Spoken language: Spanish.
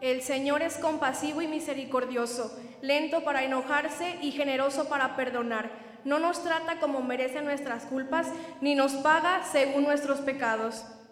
El Señor es compasivo y misericordioso, lento para enojarse y generoso para perdonar. No nos trata como merecen nuestras culpas, ni nos paga según nuestros pecados.